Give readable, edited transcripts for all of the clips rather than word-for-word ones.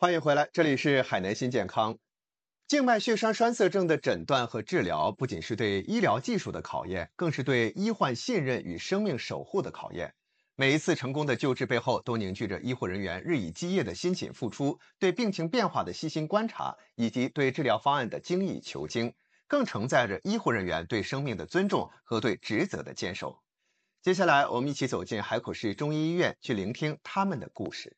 欢迎回来，这里是海南新健康。静脉血栓栓塞症的诊断和治疗，不仅是对医疗技术的考验，更是对医患信任与生命守护的考验。每一次成功的救治背后，都凝聚着医护人员日以继夜的辛勤付出，对病情变化的细心观察，以及对治疗方案的精益求精，更承载着医护人员对生命的尊重和对职责的坚守。接下来，我们一起走进海口市中医医院，去聆听他们的故事。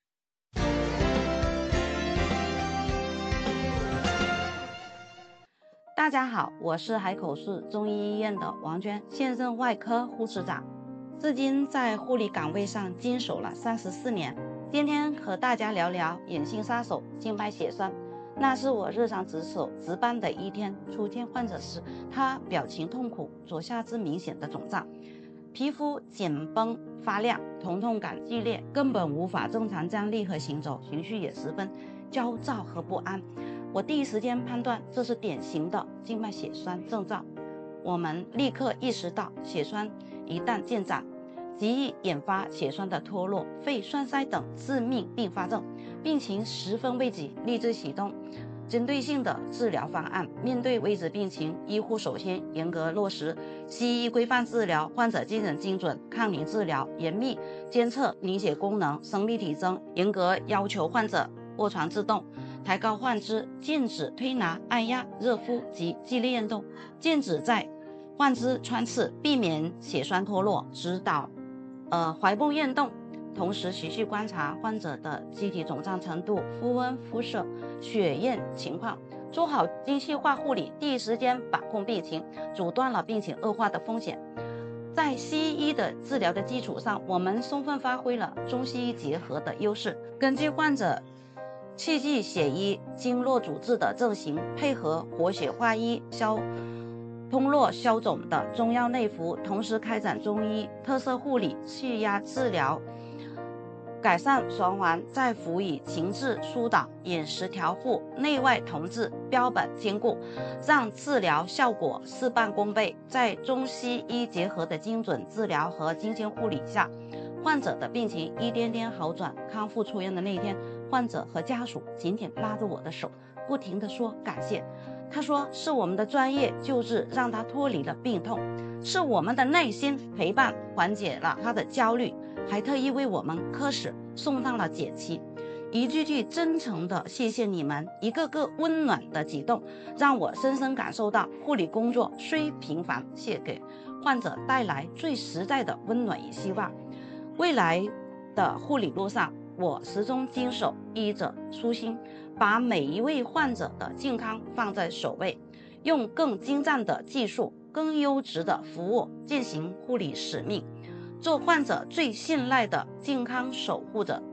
大家好，我是海口市中医医院的王娟，现任外科护士长，至今在护理岗位上经手了34年。今天和大家聊聊隐形杀手静脉血栓。那是我日常值班的一天，初见患者时，他表情痛苦，左下肢明显的肿胀，皮肤紧绷发亮，疼痛感剧烈，根本无法正常站立和行走，情绪也十分焦躁和不安。我第一时间判断这是典型的静脉血栓症状，我们立刻意识到血栓一旦进展，极易引发血栓的脱落、肺栓塞等致命并发症，病情十分危急，立即启动针对性的治疗方案。面对危急病情，医护首先严格落实西医规范治疗，患者精神精准，抗凝治疗，严密监测凝血功能、生理体征，严格要求患者卧床自动，抬高患肢，禁止推拿、按压、热敷及激烈运动，禁止在患肢穿刺，避免血栓脱落，指导怀抱运动，同时持续观察患者的机体肿胀程度、肤温、肤色、血液情况，做好精细化护理，第一时间把控病情，阻断了病情恶化的风险。在西医的治疗的基础上，我们充分发挥了中西医结合的优势，根据患者气机血瘀经络阻滞的症型，配合活血化瘀通络消肿的中药内服，同时开展中医特色护理、气压治疗，改善循环，再辅以情志疏导、饮食调护、内外同治，标本兼顾，让治疗效果事半功倍。在中西医结合的精准治疗和精心护理下，患者的病情一天天好转。康复出院的那天，患者和家属紧紧拉着我的手，不停地说感谢。他说是我们的专业救治让他脱离了病痛，是我们的耐心陪伴缓解了他的焦虑，还特意为我们科室送上了解旗。一句句真诚的谢谢你们，一个个温暖的举动，让我深深感受到护理工作虽平凡，却给患者带来最实在的温暖与希望。未来的护理路上，我始终坚守医者初心，把每一位患者的健康放在首位，用更精湛的技术、更优质的服务进行护理使命，做患者最信赖的健康守护者。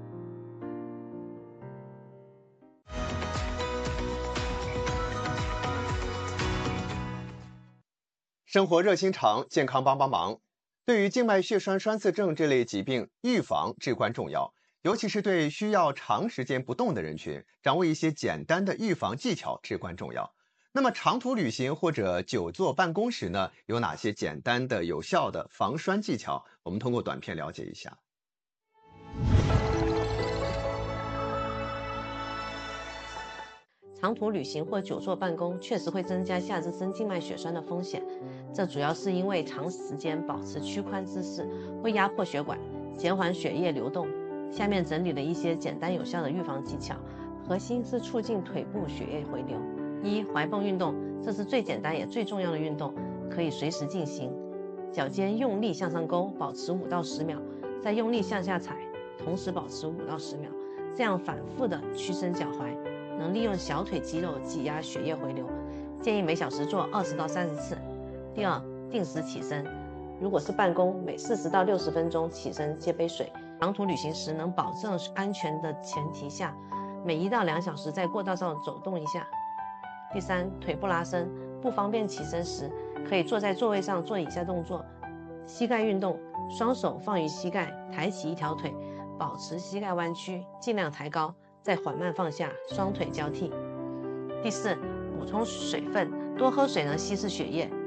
生活热心肠，健康帮帮忙。对于静脉血栓栓塞症这类疾病，预防至关重要，尤其是对需要长时间不动的人群，掌握一些简单的预防技巧至关重要。那么长途旅行或者久坐办公时呢，有哪些简单的有效的防栓技巧？我们通过短片了解一下。 长途旅行或久坐办公确实会增加下肢深静脉血栓的风险，这主要是因为长时间保持屈髋姿势会压迫血管，减缓血液流动。下面整理了一些简单有效的预防技巧，核心是促进腿部血液回流。一、踝泵运动，这是最简单也最重要的运动，可以随时进行。脚尖用力向上勾，保持5到10秒，再用力向下踩，同时保持5到10秒，这样反复的屈伸脚踝，能利用小腿肌肉挤压血液回流，建议每小时做20到30次。第二，定时起身，如果是办公，每40到60分钟起身接杯水。长途旅行时能保证安全的前提下，每1到2小时在过道上走动一下。第三，腿部拉伸，不方便起身时，可以坐在座位上做以下动作：膝盖运动，双手放于膝盖，抬起一条腿，保持膝盖弯曲，尽量抬高，再缓慢放下，双腿交替。第四，补充水分，多喝水能稀释血液，